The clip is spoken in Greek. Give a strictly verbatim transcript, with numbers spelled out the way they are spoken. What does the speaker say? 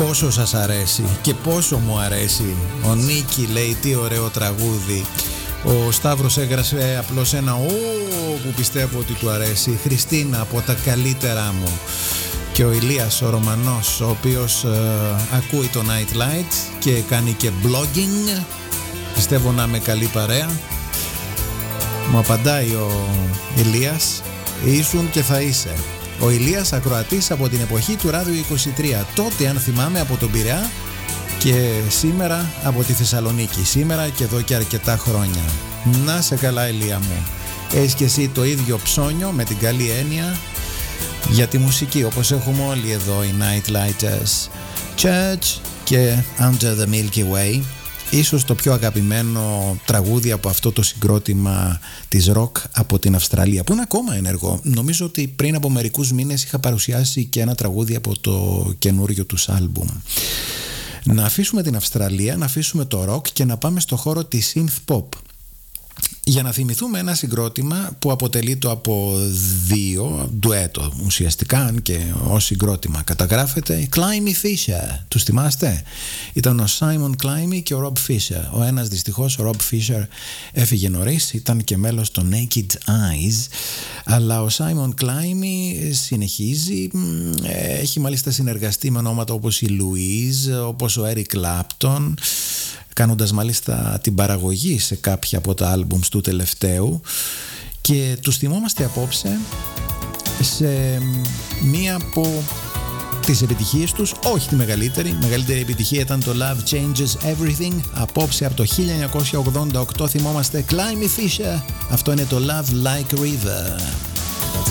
Πόσο σας αρέσει και πόσο μου αρέσει. Ο Νίκη λέει τι ωραίο τραγούδι. Ο Σταύρος έγραψε απλώς ένα «Ω» που πιστεύω ότι του αρέσει. Η Χριστίνα από τα καλύτερά μου. Και ο Ηλίας ο Ρωμανός, ο οποίος ε, ακούει το Night Light και κάνει και blogging. Πιστεύω να είμαι καλή παρέα. Μου απαντάει ο Ηλίας, ήσουν και θα είσαι. Ο Ηλίας ακροατής από την εποχή του Ράδιο είκοσι τρία. Τότε, αν θυμάμαι, από τον Πειραιά, και σήμερα από τη Θεσσαλονίκη. Σήμερα και εδώ και αρκετά χρόνια. Να σε καλά, Ηλία μου. Έχεις και εσύ το ίδιο ψώνιο, με την καλή έννοια, για τη μουσική, όπως έχουμε όλοι εδώ οι Night Lighters. Church και Under the Milky Way. Ίσως το πιο αγαπημένο τραγούδι από αυτό το συγκρότημα της rock από την Αυστραλία, που είναι ακόμα ενεργό. Νομίζω ότι πριν από μερικούς μήνες είχα παρουσιάσει και ένα τραγούδι από το καινούριο τους άλμπουμ. Να αφήσουμε την Αυστραλία, να αφήσουμε το rock και να πάμε στο χώρο της synth pop. Για να θυμηθούμε ένα συγκρότημα που αποτελείται από δύο ντουέτο ουσιαστικά, αν και ως συγκρότημα καταγράφεται. Climie Fisher, τους θυμάστε? Ήταν ο Simon Climie και ο Rob Fisher. Ο ένας δυστυχώς, ο Rob Fisher, έφυγε νωρίς, ήταν και μέλος των Naked Eyes, αλλά ο Simon Climie συνεχίζει, έχει μάλιστα συνεργαστεί με ονόματα όπως η Louise, όπως ο Eric Clapton, κάνοντας μάλιστα την παραγωγή σε κάποια από τα άλμπουμς του τελευταίου, και τους θυμόμαστε απόψε σε μία από τις επιτυχίες τους, όχι τη μεγαλύτερη. Η μεγαλύτερη επιτυχία ήταν το Love Changes Everything. Απόψε από το χίλια εννιακόσια ογδόντα οκτώ θυμόμαστε Climie Fisher. Αυτό είναι το Love Like River.